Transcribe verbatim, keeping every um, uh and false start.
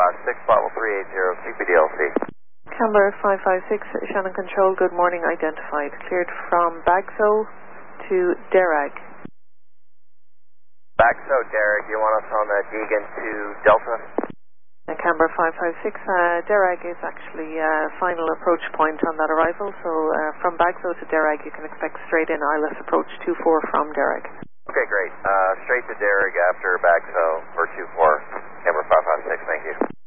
five six, level three eight zero, C P D L C. Canberra five five six, Shannon Control, good morning, identified. Cleared from Bagso to Derag. Bagso, Derag, you want us on the Deegan to Delta? And Canberra five five six, uh, Derag is actually uh, final approach point on that arrival, so uh, from Bagso to Derag you can expect straight in I L S approach two four from Derag. Okay, great. Uh, straight to Derag after Bagso for two four, Canberra five five six, thank you.